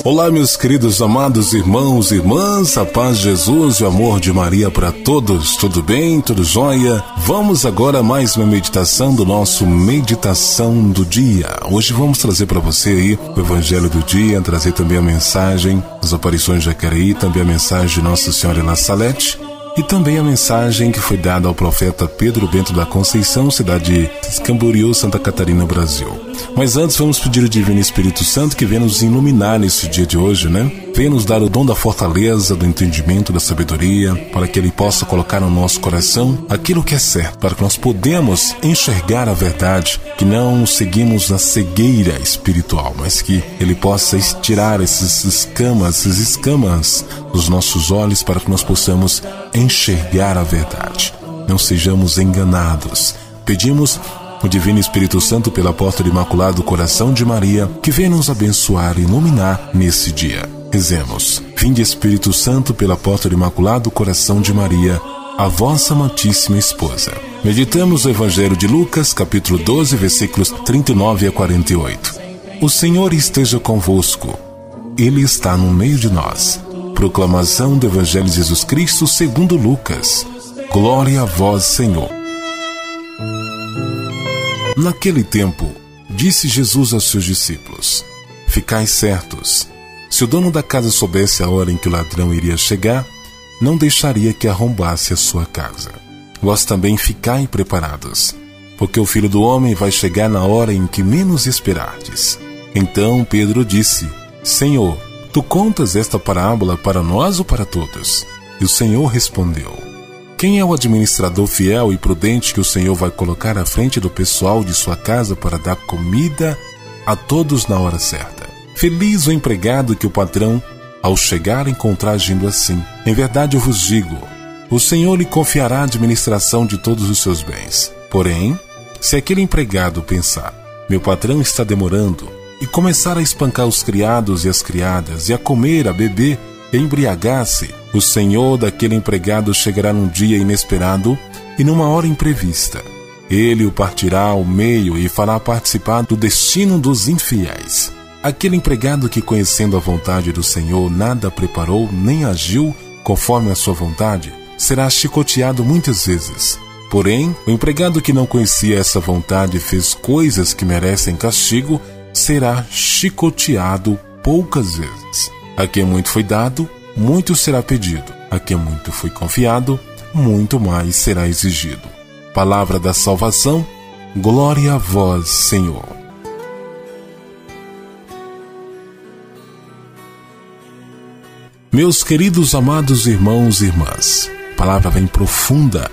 Olá, meus queridos amados irmãos e irmãs, a paz de Jesus e o amor de Maria para todos. Tudo bem? Tudo jóia? Vamos agora a mais uma meditação do nosso Meditação do Dia. Hoje vamos trazer para você aí o Evangelho do Dia, trazer também a mensagem das aparições de Jacareí, também a mensagem de Nossa Senhora La Salete e também a mensagem que foi dada ao profeta Pedro Bento da Conceição, cidade de Camboriú, Santa Catarina, Brasil. Mas antes vamos pedir ao Divino Espírito Santo que venha nos iluminar nesse dia de hoje, né? Venha nos dar o dom da fortaleza, do entendimento, da sabedoria, para que Ele possa colocar no nosso coração aquilo que é certo, para que nós podemos enxergar a verdade, que não seguimos na cegueira espiritual, mas que Ele possa tirar essas escamas dos nossos olhos para que nós possamos enxergar a verdade. Não sejamos enganados. Pedimos o Divino Espírito Santo pela porta do Imaculado Coração de Maria, que venha nos abençoar e iluminar nesse dia. Rezemos. Vinde, Espírito Santo, pela porta do Imaculado Coração de Maria, a vossa amantíssima esposa. Meditamos o Evangelho de Lucas, capítulo 12, versículos 39 a 48. O Senhor esteja convosco. Ele está no meio de nós. Proclamação do Evangelho de Jesus Cristo segundo Lucas. Glória a vós, Senhor. Naquele tempo, disse Jesus aos seus discípulos: Ficai certos, se o dono da casa soubesse a hora em que o ladrão iria chegar, não deixaria que arrombasse a sua casa. Vós também ficai preparados, porque o Filho do Homem vai chegar na hora em que menos esperardes. Então Pedro disse: Senhor, tu contas esta parábola para nós ou para todos? E o Senhor respondeu: Quem é o administrador fiel e prudente que o Senhor vai colocar à frente do pessoal de sua casa para dar comida a todos na hora certa? Feliz o empregado que o patrão, ao chegar, encontrar agindo assim. Em verdade eu vos digo, o Senhor lhe confiará a administração de todos os seus bens. Porém, se aquele empregado pensar, meu patrão está demorando, e começar a espancar os criados e as criadas, e a comer, a beber, e a embriagar-se, o senhor daquele empregado chegará num dia inesperado e numa hora imprevista. Ele o partirá ao meio e fará participar do destino dos infiéis. Aquele empregado que, conhecendo a vontade do Senhor, nada preparou nem agiu conforme a sua vontade, será chicoteado muitas vezes. Porém, o empregado que não conhecia essa vontade e fez coisas que merecem castigo, será chicoteado poucas vezes. A quem muito foi dado, muito será pedido. A quem muito foi confiado, muito mais será exigido. Palavra da salvação, glória a vós, Senhor. Meus queridos amados irmãos e irmãs, a palavra vem profunda